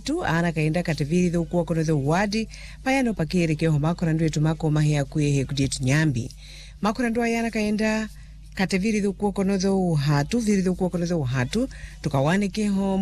hatu ana kaenda kateviri thukuwa kono thu wadi payano pakiri keho makona ndu etu mako mahia kuehe kudietu nyambi makona ndu ayana kaenda kateviri thukuwa kono thu hatu viri thukuwa kono thu hatu tukawane keho